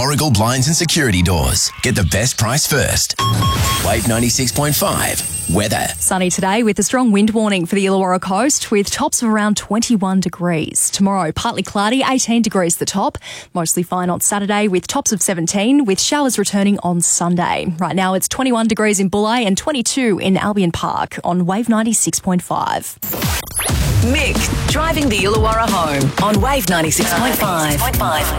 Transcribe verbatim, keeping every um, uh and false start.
Warragul Blinds and Security Doors. Get the best price first. Wave ninety-six point five. Weather. Sunny today with a strong wind warning for the Illawarra coast with tops of around twenty-one degrees. Tomorrow, partly cloudy, eighteen degrees the top. Mostly fine on Saturday with tops of seventeen, with showers returning on Sunday. Right now it's twenty-one degrees in Bulli and twenty-two in Albion Park on Wave ninety-six point five. Mick, driving the Illawarra home on Wave ninety-six point five.